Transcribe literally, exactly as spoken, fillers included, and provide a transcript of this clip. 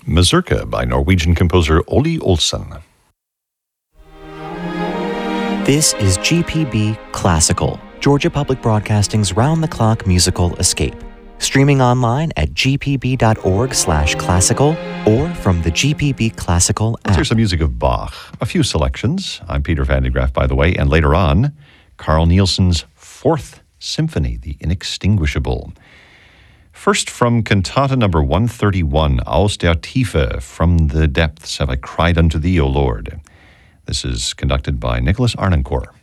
Mazurka by Norwegian composer Ole Olsen. This is G P B Classical, Georgia Public Broadcasting's round-the-clock musical escape. Streaming online at gpb.org slash classical or from the G P B Classical app. Let's hear some music of Bach. A few selections. I'm Peter Van de Graaff, by the way, and later on, Carl Nielsen's Fourth Symphony, The Inextinguishable. First from Cantata number one thirty-one, Aus der Tiefe, From the Depths Have I Cried Unto Thee, O Lord. This is conducted by Nicholas Arnoncourt.